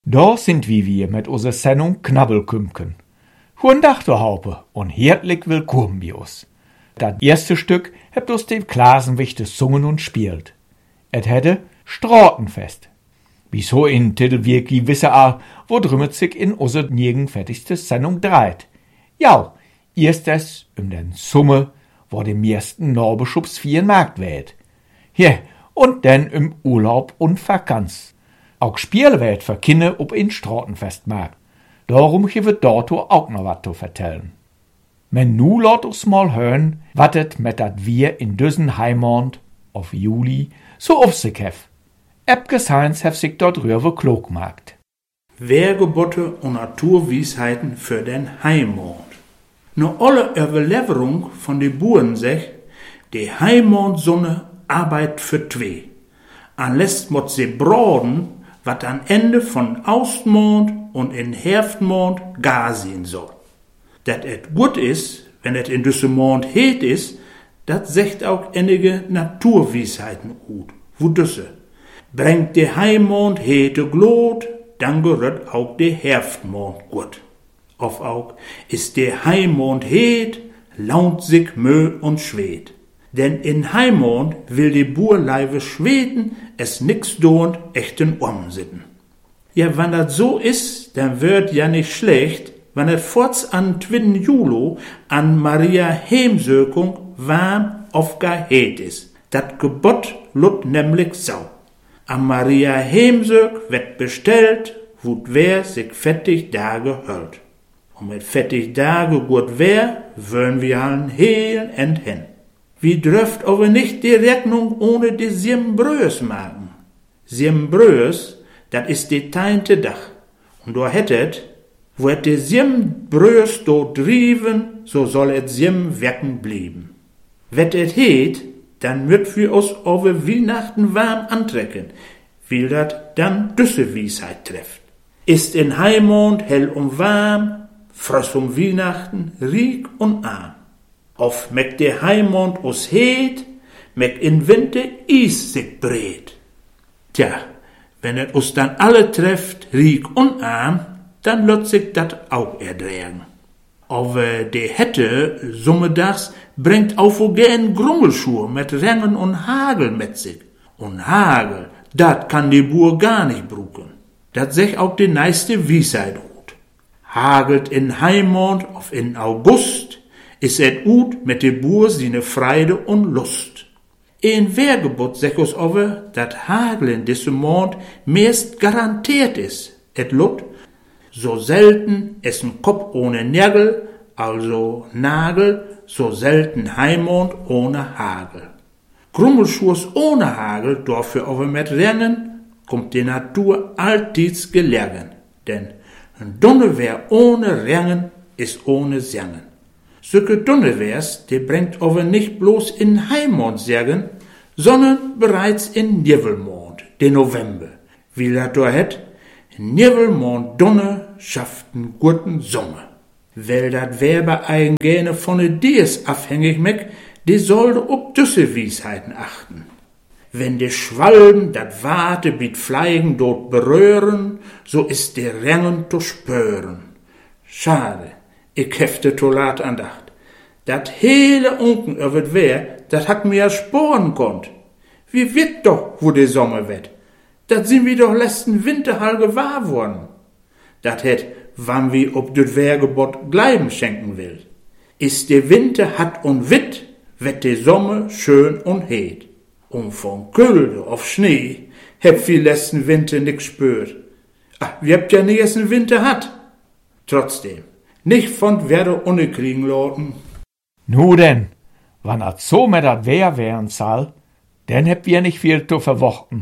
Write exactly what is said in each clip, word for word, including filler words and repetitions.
Da sind wie wir mit unserer Sendung Knabbelkümken. Guten Tag, du Haupe, und herzlich willkommen bei uns. Das erste Stück habt uns dem Klasenwichte sungen und spielt. Et hätte Stratenfest. Wieso in Titel wirklich wisse a, wo drümmet sich in unser niegenfertigste Sendung dreht. Ja, erstes um den Summe, wo dem ersten Norbeschubs vier Markt wählt. Ja, und dann im Urlaub und Vakanz. Auch Spiele wird für Kinder ob in Stratenfestmarkt. Darum wird dort auch noch was zu vertellen. Men nu lot uns mal hören, wat et mit dat wir in düsen Heimond auf Juli so auf sich hef. Ebges Heinz hef sich dort rüber klug gemacht. Wehrgebote und Naturwiesheiten für den Heimond. No alle Überleverung von de Buren sech, de Heimondsonne arbeit für twee. An lässt mot se broden, wat an Ende von Austmond und in Herbstmond gar sehen soll. Dat et gut is, wenn et in düsse Mond heet is, dat secht auch einige Naturwiesheiten gut. Wo düsse? Bringt de Heimond hete Glot, dann gerütt auch de Herbstmond gut. Auf auch ist de Heimond heet, launt sich Mö und Schwed. Denn in Heimond will de Burleive schweden, es nix dohnt, echten Umsitten. Ja, wenn dat so is, dann wird ja nicht schlecht, wenn et forts an twin Julo an Maria Heimsökung warm aufgehet is. Dat Gebot lut nämlich sau. An Maria Heimsök wird bestellt, wut wer sich fettig Tage hölt. Und mit fettig Tage gut wer, wollen wir han heel end hin. Wie dröft aber nicht die Rechnung ohne die sieben Brös machen. Sieben Brös, dat is die teinte Dach. Und da hättet, wo et die sieben Brös do driven, so soll et sieben Wecken blieben. Wett et heet, dann wird für uns over Weihnachten warm antrecken, will dat dann düsse Wiesheit trefft. Ist in Heimond hell und warm, frös um Weihnachten, riek und arm. Auf meck de Heimond us heet, meck in Winter is sich bret. Tja, wenn et us dann alle trefft, riek und arm, dann lot sich dat auch erdrägen. Aber de Hette, summedags, bringt auch wo gern Grummelschuhe mit Rängen und Hagel mit sich. Und Hagel, dat kann die Bur gar nicht bruken. Dat sech auch de neiste Wiesheit gut. Hagelt in Heimond auf in August, is et ut mit de Bur sine Freide und Lust. In Wehrgebot sech us over, dat Hagel in disse Mond meist garantiert is. Et lut, so selten es n Kopf ohne Nägel, also Nagel, so selten Heimond ohne Hagel. Grummelschuhs ohne Hagel, dafür aber mit Rennen, kommt die Natur alltids gelegen. Denn ein Donnerwehr ohne Rennen ist ohne Singen. Solche Donnerwehrs, die bringt aber nicht bloß in Heimond Singen, sondern bereits in Nibelmond, den November. Wie dat da het, Nibelmond Donner schafft n guten Sommer. Weil dat Werbe eingene von de Dies abhängig meck, die sollte ob düsse Wiesheiten achten. Wenn de Schwalben dat Warte bit Fleigen dort berühren, so ist de Rennen zu spüren. Schade, ich hefte tolat andacht. Dat hele Unken öwet wär, dat hat mir ja sporen konnt. Wie wird doch, wo de Sommer wird? Dat sind wir doch letzten Winter hall gewahr worden. Dat het, wann wir ob düt Wehrgebot Gleiben schenken will. Ist de Winter hat und witt, wird de Sommer schön und heet. Und von Külde auf Schnee heb wir letzten Winter nix spürt. Ach, wir habt ja nie ersten Winter hat. Trotzdem, nicht von Werde unkriegen loten. Nu denn, wann at so mit dat Wehr wären soll, denn habt wir nicht viel zu verwochten.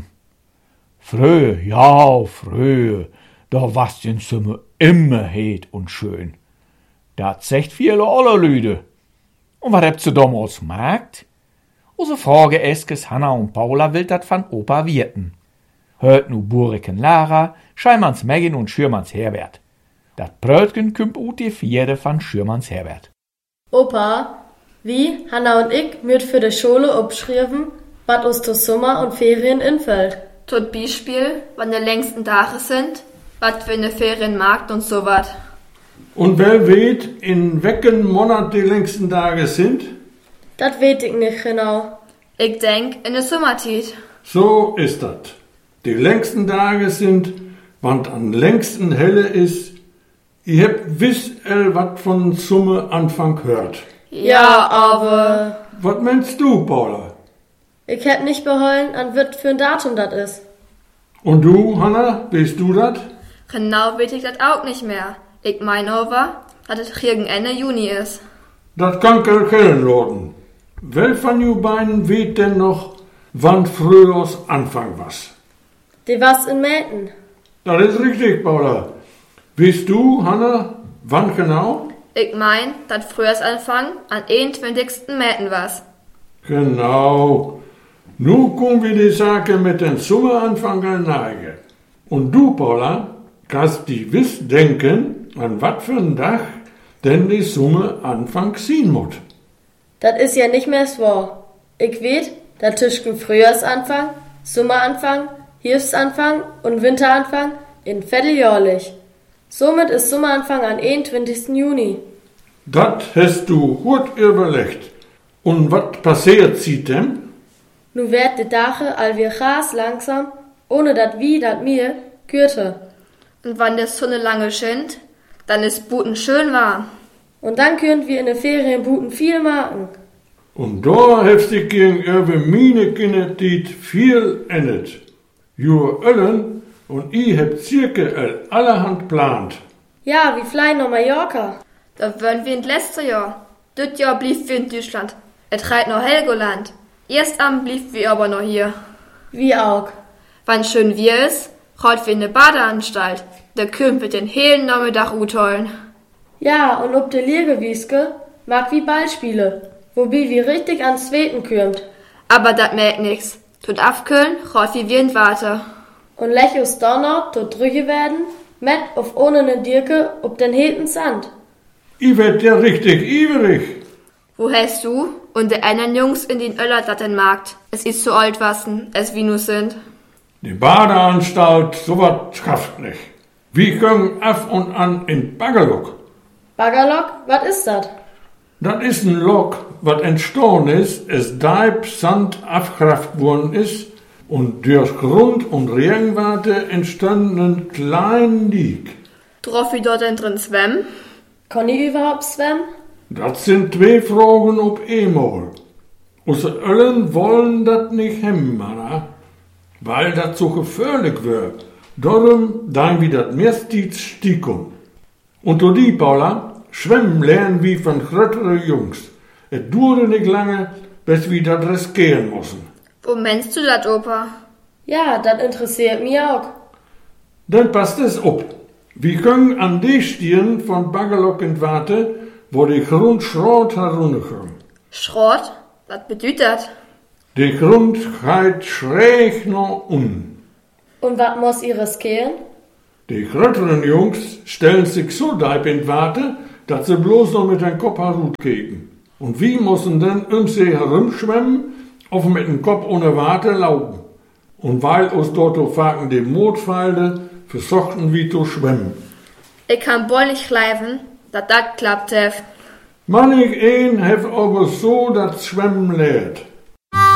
Früh, ja, früh, da war's den Sommer immer heet und schön. Dat secht viele alle Lüde. Und wat habt ihr damals gemacht? Unsere Frage eskes Hanna und Paula will dat van Opa wirten. Hört nu Buriken Lara, Scheimanns Megan und Schürmanns Herbert. Dat Brötgen kümmt ut die Vierde van Schürmanns Herbert. Opa, wie Hanna und ich mürt für de Schule abschrieben, wat us to Sommer und Ferien infällt. Tot Beispiel, wann de längsten Tage sind, wat für ne Ferienmarkt und so wat. Und wer weet, in wecken Monat die längsten Tage sind? Das weet ich nicht genau. Ich denk in der Sommertiet. So ist das. Die längsten Tage sind, wann am längsten helle ist. Ihr habt wisst el wat von Summe Anfang hört. Ja, aber... Was meinst du, Paula? Ich hätt nicht behollen, an wat für ein Datum das ist. Und du, Hanna, weißt du das? Genau weet ich das auch nicht mehr. Ich mein aber, dass es gegen Ende Juni ist. Das kann kelkellen loten. Wel von you beiden weet denn noch, wann Frühjahrs Anfang was? Die was in Mäten. Das ist richtig, Paula. Weißt du, Hanna, wann genau? Ich mein, dass Frühjahrsanfang an einundzwanzigsten Mäten was. Genau. Nu kommen wir die Sache mit den Sommeranfang an Neige. Und du, Paula, kannst die wiss denken, an wat für ein Tag denn die Summe Anfang sein muss. Das ist ja nicht mehr so. Ich weet, da zwischen Frühjahrsanfang, Sommeranfang, Herbstanfang und Winteranfang in vierteljährlich. Somit ist Sommeranfang an einundzwanzigsten Juni. Das hast du gut überlegt. Und wat passiert seitdem? Nu werd die Dache all wir Gras langsam, ohne dat wie, dat mir, kürter. Und wann der Sonne lange scheint, dann ist Buten schön warm. Und dann könnt wir in der Ferien Buten viel machen. Und da hast du gegenüber meine Kindertiet viel ändert. Jure Öllen und ich hab circa allerhand plant. Ja, wie flein nach Mallorca. Da wollen wir in letztes Jahr. Das Jahr blieb wir in Deutschland. Es reit noch Helgoland. Erst am blieb wir aber noch hier. Wie auch. Wann schön wir ist, raut wir in ne Badeanstalt. Da können wir den hellen Nachmittag utholen. Ja, und ob der Liergewieske mag wie Ballspiele, wobei wir richtig ans Zweten kümmt. Aber dat merkt nix. Tut afkühlen, raut wie wir in Warte. Und Lechus Donner tot drüge werden, met auf ohne ne Dirke ob den heten Sand. Ich werd ja richtig ivrig. Wo hast du und de anderen Jungs in den Öller dat den Markt? Es ist so alt wassen, es wie nu sind. Die Badeanstalt, so wat schafft nicht. Wir können af und an in Baggerlock. Baggerlock, wat ist dat? Das ist ein Lok, wat entstanden ist, es Deib Sand abgekraft worden ist und durch Grund- und Regenwarte entstandenen kleinen Dieg. Drauf wie dort drin schwemmen? Kann ich überhaupt schwemmen? Das sind zwei Fragen ob einmal. Unsere Öllen wollen das nicht hemmen, Anna, weil das so gefährlich wird. Darum dein wir das Meerstiets Stikum. Und du die, Paula, schwimmen lernen wie von größeren Jungs. Es dauert nicht lange, bis wir das riskieren müssen. Wo meinst du dat, Opa? Ja, das interessiert mich auch. Dann passt es auf. Wir können an die Stirn von Baggerlock in Warte, wo die Grund Schrot herunterkommt. Schrot? Was bedeutet dat? Die Grund geht schräg nach unten. Und wat muss ihr riskieren? Die größeren Jungs stellen sich so deib in Warte, dass sie bloß noch mit dem Kopf heruntergehen. Und wir müssen dann um sie herumschwimmen, auf mit dem Kopf ohne Warte laufen. Und weil uns dort faken die Motpfeile, versuchten wir zu schwimmen. Ich kann wohl nicht gleichen, dass dat klappt hef. Mannig een heeft aber so das Schwimmen lehrt.